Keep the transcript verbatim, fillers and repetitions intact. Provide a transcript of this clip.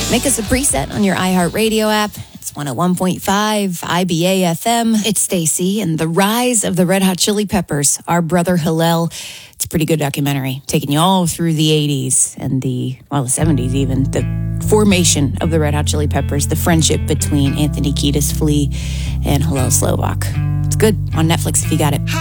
Make us a preset on your iHeartRadio app. It's one oh one point five I B A F M. It's Stacy and the rise of the Red Hot Chili Peppers. Our brother Hillel. It's a pretty good documentary, taking you all through the eighties and the, well, the seventies even. The formation of the Red Hot Chili Peppers, the friendship between Anthony Kiedis Flea and Hillel Slovak. It's good on Netflix if you got it.